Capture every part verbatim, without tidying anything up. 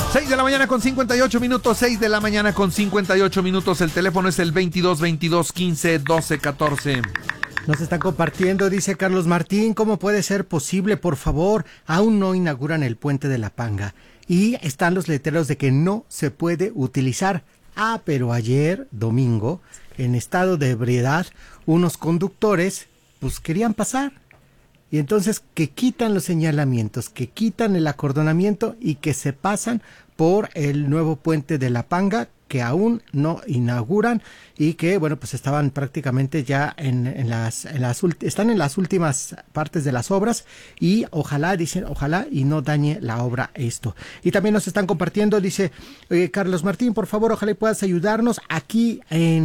seis de la mañana con cincuenta y ocho minutos, seis de la mañana con cincuenta y ocho minutos. El teléfono es el veintidós, veintidós, quince, doce, catorce. Nos están compartiendo, dice Carlos Martín, ¿cómo puede ser posible? Por favor, aún no inauguran el puente de la Panga y están los letreros de que no se puede utilizar. Ah, pero ayer, domingo, en estado de ebriedad, unos conductores pues querían pasar. Y entonces que quitan los señalamientos, que quitan el acordonamiento y que se pasan por el nuevo puente de la Panga, que aún no inauguran y que, bueno, pues estaban prácticamente ya en, en las, en las, están en las últimas partes de las obras y ojalá, dicen, ojalá y no dañe la obra esto. Y también nos están compartiendo, dice eh, Carlos Martín, por favor, ojalá y puedas ayudarnos aquí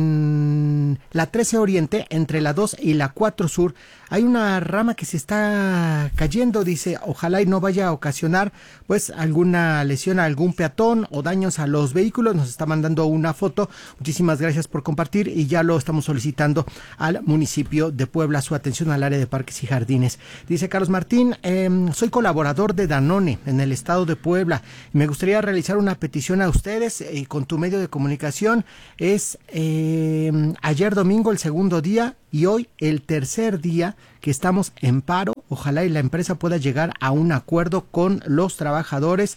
en la trece Oriente, entre la dos y la cuatro Sur, hay una rama que se está cayendo, dice, ojalá y no vaya a ocasionar pues alguna lesión a algún peatón o daños a los vehículos. Nos está mandando una foto, muchísimas gracias por compartir y ya lo estamos solicitando al municipio de Puebla, su atención al área de parques y jardines. Dice Carlos Martín, eh, soy colaborador de Danone en el estado de Puebla, me gustaría realizar una petición a ustedes y eh, con tu medio de comunicación. Es eh, ayer domingo el segundo día y hoy el tercer día que estamos en paro. Ojalá y la empresa pueda llegar a un acuerdo con los trabajadores.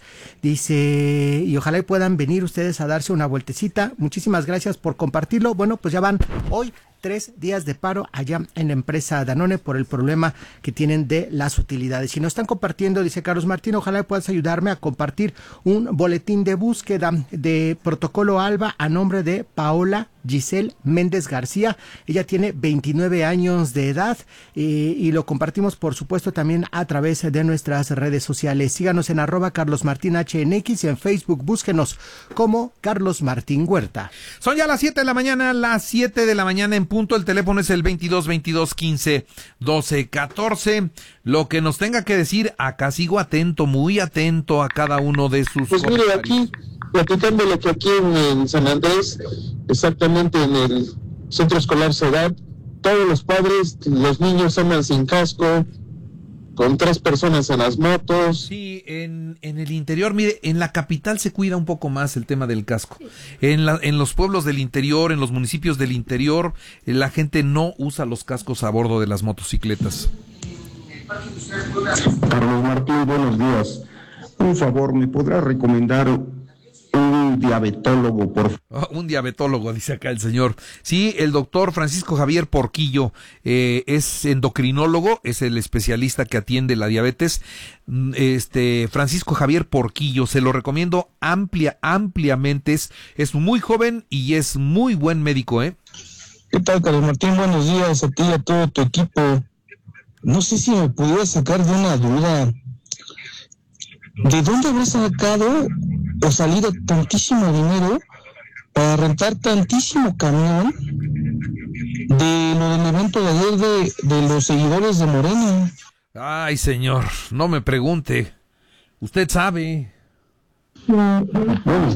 Dice, y ojalá y puedan venir ustedes a darse una vueltecita. Muchísimas gracias por compartirlo. Bueno, pues ya van hoy tres días de paro allá en la empresa Danone por el problema que tienen de las utilidades. Si nos están compartiendo, dice Carlos Martín, ojalá puedas ayudarme a compartir un boletín de búsqueda de Protocolo Alba a nombre de Paola Giselle Méndez García. Ella tiene veintinueve años de edad eh, y lo compartimos, por supuesto, también a través de nuestras redes sociales. Síganos en arroba Carlos Martín H N X y en Facebook búsquenos como Carlos Martín Huerta. Son ya las siete de la mañana, las siete de la mañana en punto. El teléfono es el veintidós, veintidós, quince, doce, catorce. Lo que nos tenga que decir, acá sigo atento, muy atento a cada uno de sus Pues mire, aquí, platicándole que aquí en, en San Andrés, exactamente en el centro escolar Sedad, todos los padres, los niños andan sin casco, con tres personas en las motos. Sí, en, en el interior, mire, en la capital se cuida un poco más el tema del casco. En, la, en los pueblos del interior, en los municipios del interior, la gente no usa los cascos a bordo de las motocicletas. Carlos Martín, buenos días. Un favor, ¿me podrá recomendar un diabetólogo, por favor? Oh, un diabetólogo, dice acá el señor. Sí, el doctor Francisco Javier Porquillo eh, es endocrinólogo, es el especialista que atiende la diabetes. Este Francisco Javier Porquillo, se lo recomiendo amplia, ampliamente. Es, es muy joven y es muy buen médico, ¿eh? ¿Qué tal, Carlos Martín? Buenos días a ti y a todo tu equipo. No sé si me pudieras sacar de una duda. ¿De dónde habrá sacado o salido tantísimo dinero para rentar tantísimo camión de lo del evento de ayer de, de los seguidores de Morena? Ay, señor, no me pregunte. Usted sabe. Buenos